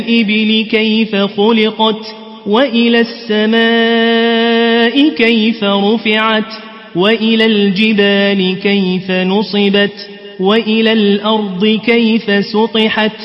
الإبل كيف خلقت وإلى السماء كيف رفعت وإلى الجبال كيف نصبت وإلى الأرض كيف سطحت